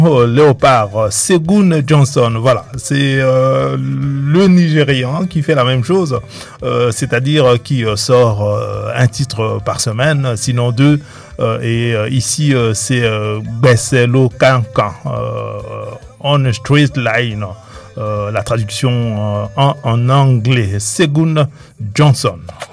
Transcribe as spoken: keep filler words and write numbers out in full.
Oh, Léopard, Segun Johnson, voilà, c'est euh, le Nigérian qui fait la même chose, euh, c'est-à-dire qui euh, sort euh, un titre par semaine, sinon deux, euh, et euh, ici euh, c'est euh, Besselo Kankan, euh, On a Straight Line, euh, la traduction euh, en, en anglais, Segun Johnson.